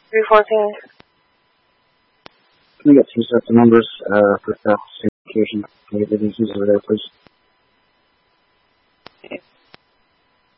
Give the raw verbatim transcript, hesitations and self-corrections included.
three fourteen. Can we get two sets of numbers uh, for that communication? Can we get the agencies over there, please?